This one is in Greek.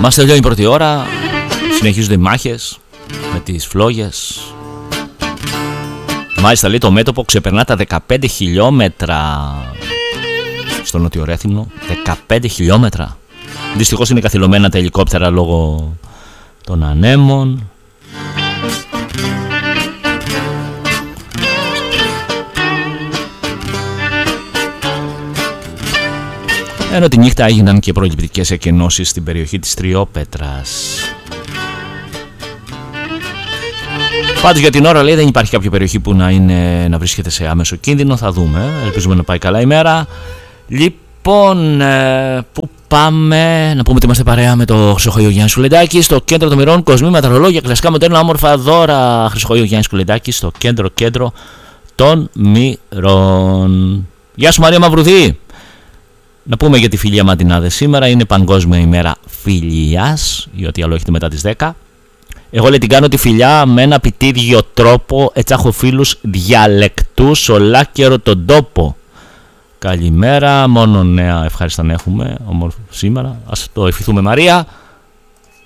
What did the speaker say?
μας τελειώνει η πρώτη ώρα. Συνεχίζονται οι μάχες με τις φλόγες. Μάλιστα λέει το μέτωπο ξεπερνά τα 15 χιλιόμετρα στο Νότιο Ρέθυμνο. 15 χιλιόμετρα. Δυστυχώς είναι καθυλωμένα τα ελικόπτερα λόγω των ανέμων. Ενώ τη νύχτα έγιναν και προληπτικές εκενώσεις στην περιοχή της Τριόπετρας. Πάντως για την ώρα λέει δεν υπάρχει κάποια περιοχή που να βρίσκεται σε άμεσο κίνδυνο. Θα δούμε, ελπίζουμε να πάει καλά η μέρα. Λοιπόν, πού πάμε? Να πούμε ότι είμαστε παρέα με το Χρυσοχοϊό Γιάννη Κουλεντάκη στο κέντρο των μοιρών. Κοσμοί, ματρολόγια, κλασικά μοντέρνα, όμορφα δώρα. Χρυσοχοϊό Γιάννη Κουλεντάκη στο κέντρο των μοιρών. Γεια σου Μαρία Μαυρουδή. Να πούμε για τη φιλία Μαντινάδε σήμερα. Είναι Παγκόσμια ημέρα φιλίας, ή ό,τι άλλο έχετε μετά τις 10. Εγώ λέει την κάνω τη φιλιά με ένα πιτίδιο τρόπο. Έτσι έχω φίλους διαλεκτούς ολάκερο τον τόπο. Καλημέρα, μόνο νέα ευχάριστα να έχουμε σήμερα. Ας το ευχηθούμε Μαρία.